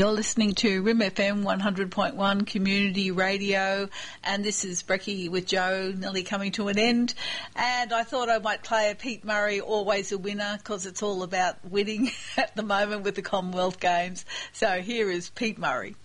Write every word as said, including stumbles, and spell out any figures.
You're listening to R I M F M one hundred point one Community Radio, and this is Brekkie with Joe, nearly coming to an end. And I thought I might play a Pete Murray, Always a Winner, because it's all about winning at the moment with the Commonwealth Games. So here is Pete Murray.